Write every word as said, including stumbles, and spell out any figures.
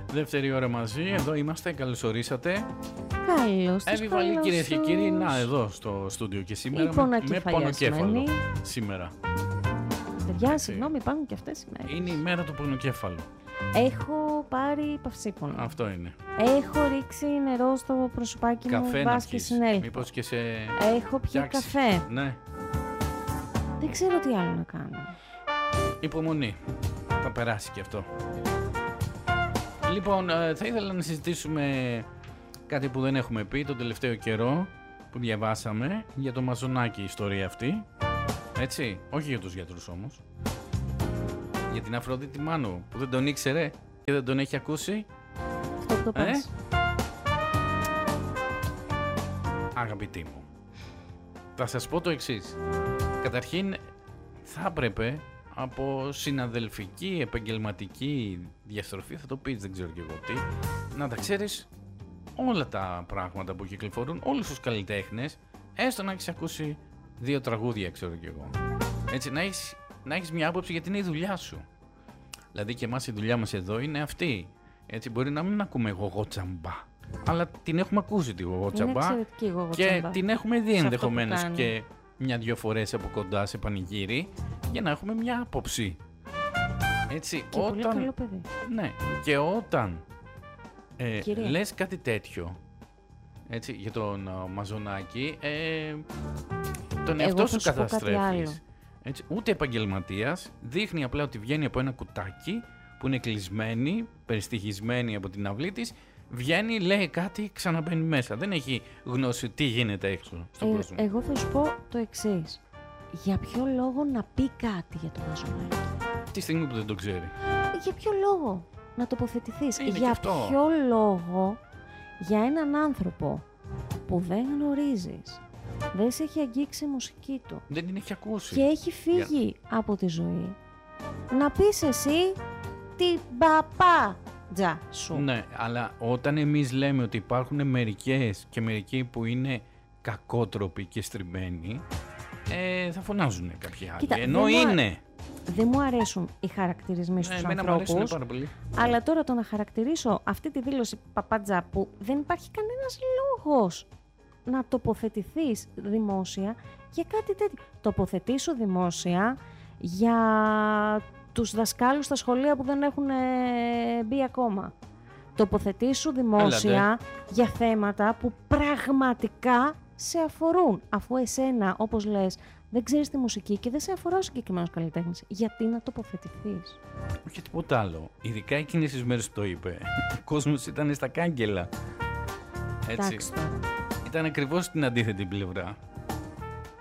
Δεύτερη ώρα μαζί, εδώ είμαστε, καλώς ορίσατε. Καλώς τους Εύη κυρίες και κύριοι, να εδώ στο στούντιο και σήμερα με, με πονοκέφαλο σήμερα. Παιδιά, συγγνώμη, υπάρχουν και αυτές οι μέρες. Είναι η μέρα του πονοκέφαλου. Έχω πάρει παυσίπονο. Αυτό είναι. Έχω ρίξει νερό στο προσωπάκι μου, καφέ να βάσει και πιείς, συνέλθω. μήπως και σε... Έχω πιει φτιάξει. καφέ. Ναι. Δεν ξέρω τι άλλο να κάνω. Υπομονή. Θα περάσει και αυτό. Λοιπόν, θα ήθελα να συζητήσουμε κάτι που δεν έχουμε πει τον τελευταίο καιρό που διαβάσαμε για το μαζονάκι η ιστορία αυτή. Έτσι, όχι για τους γιατρούς όμως. Για την Αφροδίτη Μάνου που δεν τον ήξερε και δεν τον έχει ακούσει. Αυτό που το πας. Ε? Αγαπητοί μου, θα σας πω το εξής. Καταρχήν θα έπρεπε από συναδελφική, επαγγελματική διαστροφή, θα το πεις, δεν ξέρω και εγώ τι, να τα ξέρεις όλα τα πράγματα που κυκλοφορούν, όλους τους καλλιτέχνες, έστω να έχεις ακούσει δύο τραγούδια, ξέρω και εγώ. Έτσι, να έχεις, να έχεις μια άποψη γιατί είναι η δουλειά σου. Δηλαδή και εμάς η δουλειά μας εδώ είναι αυτή. Έτσι, μπορεί να μην ακούμε γογό τσαμπά, αλλά την έχουμε ακούσει τη γογό τσαμπά και την έχουμε δει ενδεχομένως και μια-δυο φορές από κοντά σε πανηγύρι για να έχουμε μια άποψη. Έτσι, και όταν... πολύ καλό παιδί. Ναι, και όταν ε, λες κάτι τέτοιο, έτσι, για τον uh, Μαζονάκη, ε, τον εαυτό σου καταστρέφεις. Έτσι, ούτε επαγγελματίας, δείχνει απλά ότι βγαίνει από ένα κουτάκι που είναι κλεισμένη, περιστοιχισμένη από την αυλή της, βγαίνει, λέει κάτι, ξαναμπαίνει μέσα. Δεν έχει γνώση τι γίνεται έξω στον ε, κόσμο. Εγώ θα σου πω το εξής. Για ποιο λόγο να πει κάτι για τον Μαζονάκη? Τη στιγμή που δεν το ξέρει. Για ποιο λόγο να τοποθετηθείς? Είναι για ποιο λόγο για έναν άνθρωπο που δεν γνωρίζεις, δεν σε έχει αγγίξει η μουσική του, δεν την έχει ακούσει και έχει φύγει yeah. από τη ζωή, να πεις εσύ την παπάτζα σου? Ναι, αλλά όταν εμείς λέμε ότι υπάρχουν μερικές και μερικοί που είναι κακότροποι και στριμμένοι, ε, θα φωνάζουν κάποιοι άλλοι. Κοίτα, ενώ δεν είναι. Μου, δεν μου αρέσουν οι χαρακτηρισμοί στους ναι, ανθρώπους, πάρα πολύ. Αλλά τώρα το να χαρακτηρίσω αυτή τη δήλωση παπάτζα που δεν υπάρχει κανένας λόγος να τοποθετηθείς δημόσια για κάτι τέτοιο. Τοποθετήσου δημόσια για τους δασκάλους στα σχολεία που δεν έχουν μπει ακόμα. Τοποθετήσου δημόσια Έλατε. για θέματα που πραγματικά σε αφορούν. Αφού εσένα, όπως λες, δεν ξέρεις τη μουσική και δεν σε αφορά ο συγκεκριμένος καλλιτέχνης, γιατί να τοποθετηθείς? Όχι τίποτα άλλο. Ειδικά εκείνες τις μέρες που το είπε, ο κόσμος ήταν στα κάγκελα. Έτσι. Εντάξει τώρα. Ήταν ακριβώς στην αντίθετη πλευρά.